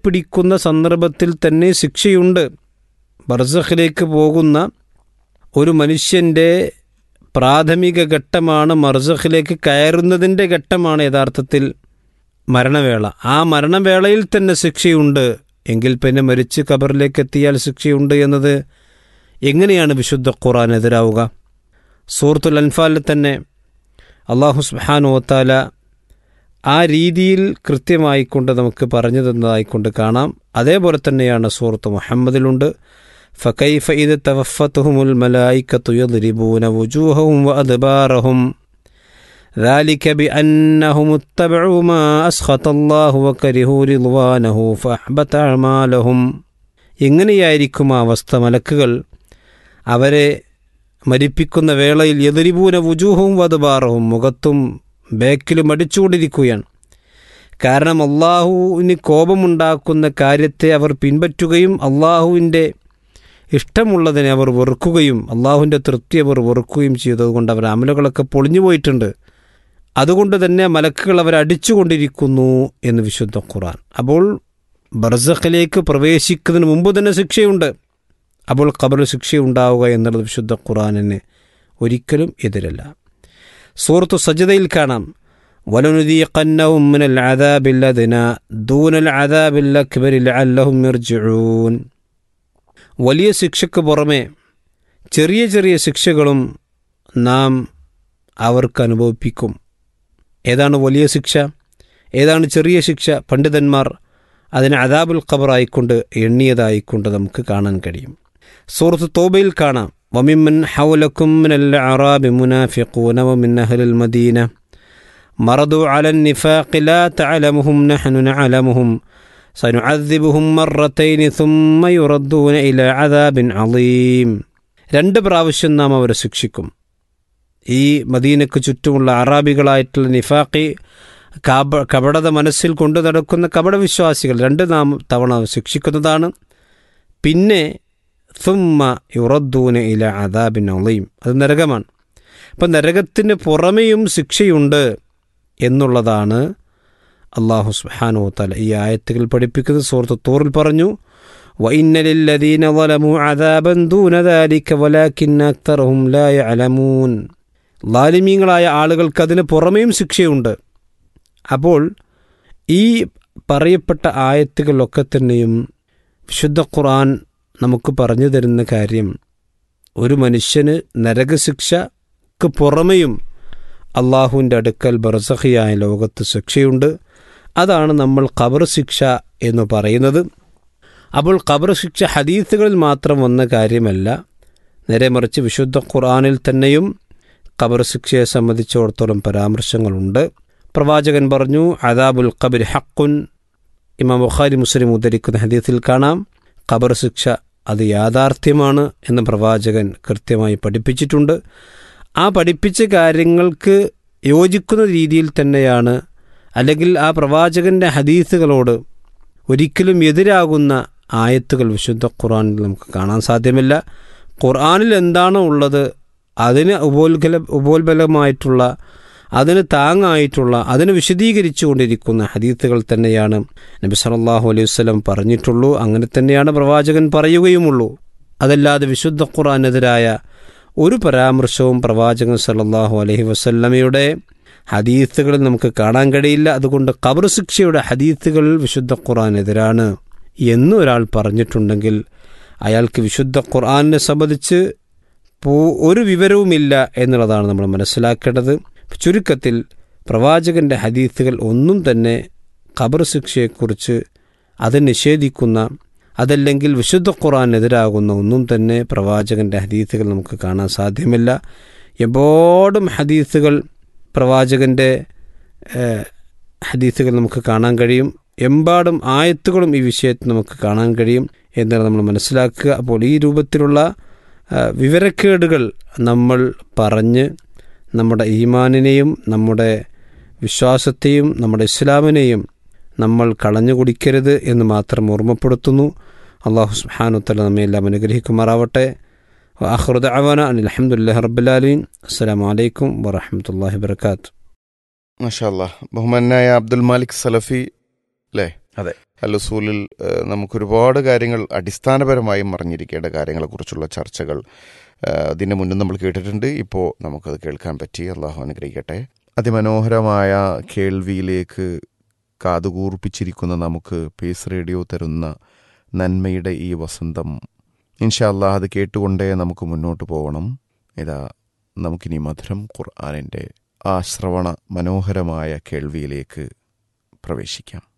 പിടിക്കുന്ന സന്ദർഭത്തിൽ തന്നെ ശിക്ഷയുണ്ട്. ബർസഖിലേക്ക് പോകുന്ന ഒരു മനുഷ്യൻ്റെ പ്രാഥമിക ഘട്ടമാണ്, ബർസഖിലേക്ക് കയറുന്നതിൻ്റെ ഘട്ടമാണ് യഥാർത്ഥത്തിൽ മരണവേള. ആ മരണവേളയിൽ തന്നെ ശിക്ഷയുണ്ട് എങ്കിൽ പിന്നെ മരിച്ച് ഖബറിലേക്ക് എത്തിയാൽ ശിക്ഷയുണ്ട് എന്നത് എങ്ങനെയാണ് വിശുദ്ധ ഖുർആൻ എതിരാവുക? സൂറത്തുൽ അൻഫാലിൽ തന്നെ അല്ലാഹു സുബ്ഹാനഹു വ തആല ആ രീതിയിൽ കൃത്യമായിക്കൊണ്ട് നമുക്ക് പറഞ്ഞു തന്നതായിക്കൊണ്ട് കാണാം. അതേപോലെ തന്നെയാണ് സൂറത്ത് മുഹമ്മദിലുണ്ട്. ഫകൈഫ ഇദ തവഫത്തുഹുമുൽ മലായികതു യദ്രിബൂന വുജൂഹഹും വഅദ്ബാറഹും ذلك بأنهم اتبعوا ما أسخط الله وكرهوا رضوانه فأحبط أعمالهم. എങ്ങനെയായിരിക്കും ആ അവസ്ഥ? മലക്കുകൾ അവരെ മരിപ്പിക്കുന്ന വേളയിൽ യദ്രിബൂന വുജൂഹും വദ്ബാറഹും, മുഖത്തും ബേക്കിലും അടിച്ചുകൊണ്ടിരിക്കുകയാണ്. കാരണം അള്ളാഹുവിന് കോപമുണ്ടാക്കുന്ന കാര്യത്തെ അവർ പിൻപറ്റുകയും അള്ളാഹുവിൻ്റെ ഇഷ്ടമുള്ളതിനെ അവർ വെറുക്കുകയും അള്ളാഹുവിൻ്റെ തൃപ്തി അവർ വെറുക്കുകയും ചെയ്തതുകൊണ്ട് അവർ അമലുകളൊക്കെ പൊളിഞ്ഞു പോയിട്ടുണ്ട്. അതുകൊണ്ട് തന്നെ മലക്കുകൾ അവരെ അടിച്ചുകൊണ്ടിരിക്കുന്നു എന്ന് വിശുദ്ധ ഖുർആൻ. അപ്പോൾ ബർസഖിലേക്ക് പ്രവേശിക്കുന്നതിന് മുമ്പ് തന്നെ ശിക്ഷയുണ്ട്. അപ്പോൾ ഖബറിൽ ശിക്ഷയുണ്ടാവുക എന്നുള്ളത് വിശുദ്ധ ഖുർആനിന് ഒരിക്കലും എതിരല്ല. സൂറത്തു സജ്ദയിൽ കാണാം, വലനുദീഖന്നഹും മിനൽ അദാബിൽ അദ്നാ ദൂനൽ അദാബിൽ അക്ബരി ലഅല്ലഹും യർജിഊൻ. വലിയ ശിക്ഷയ്ക്ക് പുറമെ ചെറിയ ചെറിയ ശിക്ഷകളും നാം അവർക്ക് അനുഭവിപ്പിക്കും. ഏതാണ് വലിയ ശിക്ഷ, ഏതാണ് ചെറിയ ശിക്ഷ? പണ്ഡിതന്മാർ അതിനെ അദാബുൽ ഖബറായിക്കൊണ്ട് എണ്ണിയതായിക്കൊണ്ട് നമുക്ക് കാണാൻ കഴിയും. സൂറത്ത് തൗബയിൽ കാണാം, വമിമ്മൻ ഹൗലക്കും മിനൽ അഅറാബി മുനാഫിഖൂന വമിൻ അഹ്ലിൽ മദീന മറദു അലൻ നിഫാഖി ലാ തഅലമുഹും നഹ്നു നഅലമുഹും സനുഅദ്ദിബുഹും മർറതൈനി സുമ്മ യുറദ്ദൂന ഇലാ അദാബിൻ അളീം. 2 പ്രാവശ്യം നാം അവരെ ശിക്ഷിക്കും. ഈ മദീനക്ക് ചുറ്റുമുള്ള അറാബികളായിട്ടുള്ള നിഫാഖി, കപടത മനസ്സിൽ കൊണ്ടു നടക്കുന്ന കപടവിശ്വാസികൾ 2 തവണ ശിക്ഷിക്കുന്നതാണ്. പിന്നെ സുമ്മ യുറദ്ദൂന ഇലാ അദാബിൻ അളീം, അത് നരകമാണ്. അപ്പം നരകത്തിന് പുറമെയും ശിക്ഷയുണ്ട് എന്നുള്ളതാണ് അല്ലാഹു സുബ്ഹാനഹു വ തആല ഈ ആയത്തുകൾ പഠിപ്പിക്കുന്നത്. സൂറത്ത് തൂറിൽ പറഞ്ഞു, വഇന്ന ലില്ലദീന ളലമു അദാബൻ ദൂന ദാലിക വലാകിന്ന അക്തറഹും ലാ യഅലമൂൻ. ളാലിമീങ്ങളായ ആളുകൾക്ക് അതിന് പുറമെയും ശിക്ഷയുണ്ട്. അപ്പോൾ ഈ പറയപ്പെട്ട ആയത്തുകളൊക്കെ തന്നെയും വിശുദ്ധ ഖുർആൻ നമുക്ക് പറഞ്ഞു തരുന്ന കാര്യം, ഒരു മനുഷ്യന് നരകശിക്ഷക്ക് പുറമെയും അള്ളാഹുവിൻ്റെ അടുക്കൽ ബർസഖിയായ ലോകത്ത് ശിക്ഷയുണ്ട്. അതാണ് നമ്മൾ ഖബർ ശിക്ഷ എന്ന് പറയുന്നത്. അപ്പോൾ ഖബർ ശിക്ഷ ഹദീസുകളിൽ മാത്രം വന്ന കാര്യമല്ല, നേരെ മറിച്ച് വിശുദ്ധ ഖുർആനിൽ തന്നെയും ഖബർ ശിക്ഷയെ സംബന്ധിച്ചിടത്തോളം പരാമർശങ്ങളുണ്ട്. പ്രവാചകൻ പറഞ്ഞു, അദാബുൽ ഖബർ ഹഖുൻ. ഇമാം ബുഖാരി മുസ്ലിം ഉദ്ധരിക്കുന്ന ഹദീസിൽ കാണാം, ഖബർ ശിക്ഷ അത് യാഥാർത്ഥ്യമാണ് എന്ന് പ്രവാചകൻ കൃത്യമായി പഠിപ്പിച്ചിട്ടുണ്ട്. ആ പഠിപ്പിച്ച കാര്യങ്ങൾക്ക് യോജിക്കുന്ന രീതിയിൽ തന്നെയാണ്, അല്ലെങ്കിൽ ആ പ്രവാചകൻ്റെ ഹദീസുകളോട് ഒരിക്കലും എതിരാകുന്ന ആയത്തുകൾ വിശുദ്ധ ഖുർആനിൽ നമുക്ക് കാണാൻ സാധ്യമല്ല. ഖുർആനിൽ എന്താണോ ഉള്ളത് അതിന് ഉപോത്ബലമായിട്ടുള്ള, അതിന് താങ്ങായിട്ടുള്ള, അതിന് വിശദീകരിച്ചു കൊണ്ടിരിക്കുന്ന ഹദീസുകൾ തന്നെയാണ് നബി സല്ലല്ലാഹു അലൈഹി വസല്ലം പറഞ്ഞിട്ടുള്ളൂ. അങ്ങനെ തന്നെയാണ് പ്രവാചകൻ പറയുകയുമുള്ളൂ. അതല്ലാതെ വിശുദ്ധ ഖുർആനെതിരായ ഒരു പരാമർശവും പ്രവാചകൻ സല്ലല്ലാഹു അലൈഹി വസല്ലമയുടെ ഹദീസുകളിൽ നമുക്ക് കാണാൻ കഴിയില്ല. അതുകൊണ്ട് ഖബർ ശിക്ഷയുടെ ഹദീസുകൾ വിശുദ്ധ ഖുർആനെതിരാണ് എന്ന് ഒരാൾ പറഞ്ഞിട്ടുണ്ടെങ്കിൽ അയാൾക്ക് വിശുദ്ധ ഖുർആനെ സംബന്ധിച്ച് ഒരു വിവരവുമില്ല എന്നുള്ളതാണ് നമ്മൾ മനസ്സിലാക്കേണ്ടത്. ചുരുക്കത്തിൽ പ്രവാചകൻ്റെ ഹദീസുകൾ ഒന്നും തന്നെ ഖബർ ശിക്ഷയെക്കുറിച്ച് അത് നിഷേധിക്കുന്ന, അതല്ലെങ്കിൽ വിശുദ്ധ ഖുർആനെതിരാകുന്ന ഒന്നും തന്നെ പ്രവാചകൻ്റെ ഹദീസുകൾ നമുക്ക് കാണാൻ സാധ്യമല്ല. എമ്പാടും ഹദീസുകൾ, പ്രവാചകൻ്റെ ഹദീസുകൾ നമുക്ക് കാണാൻ കഴിയും. എമ്പാടും ആയത്തുകളും ഈ വിഷയത്തിൽ നമുക്ക് കാണാൻ കഴിയും എന്നാണ് നമ്മൾ മനസ്സിലാക്കുക. അപ്പോൾ ഈ രൂപത്തിലുള്ള വിവരക്കേടുകൾ നമ്മൾ പറഞ്ഞ് നമ്മുടെ ഈമാനിനെയും നമ്മുടെ വിശ്വാസത്തെയും നമ്മുടെ ഇസ്ലാമിനെയും നമ്മൾ കളഞ്ഞു കുടിക്കരുത് എന്ന് മാത്രം ഓർമ്മപ്പെടുത്തുന്നു. അല്ലാഹു സുബ്ഹാനഹു വ തആല നമ്മെ എല്ലാം അനുഗ്രഹിക്കുമാറാവട്ടെ. വആഖിറു ദഅവാനാ അനിൽ ഹംദുലില്ലാഹി റബ്ബിൽ ആലമീൻ. അസ്സലാമു അലൈക്കും വറഹ്മത്തുള്ളാഹി വബറകാതുഹു. മാഷാ അല്ലാഹ്. ബഹുമാനായ അബ്ദുൽ മാലിക് സലഫി അല്ലേ, അതെ. അൽ-ഉസൂലിൽ നമുക്കൊരുപാട് കാര്യങ്ങൾ അടിസ്ഥാനപരമായും അറിഞ്ഞിരിക്കേണ്ട കാര്യങ്ങളെക്കുറിച്ചുള്ള ചർച്ചകൾ അതിന് മുന്നേ നമ്മൾ കേട്ടിട്ടുണ്ട്. ഇപ്പോൾ നമുക്കത് കേൾക്കാൻ പറ്റി. അള്ളാഹു അനുഗ്രഹിക്കട്ടെ. അതിമനോഹരമായ കേൾവിയിലേക്ക് കാതുകൂർപ്പിച്ചിരിക്കുന്ന നമുക്ക് പീസ് റേഡിയോ തരുന്ന നന്മയുടെ ഈ വസന്തം, ഇൻഷാ അല്ലാഹ് അത് കേട്ടുകൊണ്ടേ നമുക്ക് മുന്നോട്ട് പോകണം. ഇതാ നമുക്കിനി മധുരം ഖുർആനിൻ്റെ ആ ശ്രവണ മനോഹരമായ കേൾവിയിലേക്ക് പ്രവേശിക്കാം.